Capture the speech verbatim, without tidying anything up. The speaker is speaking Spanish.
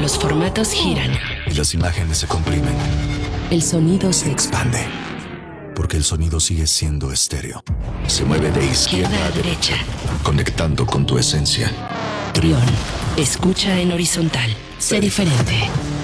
los formatos giran. Y las imágenes se comprimen. El sonido se Se expande. Porque el sonido sigue siendo estéreo. Se mueve de izquierda izquierda a a derecha. conectando con tu esencia. Trión. Escucha en horizontal. Sé diferente.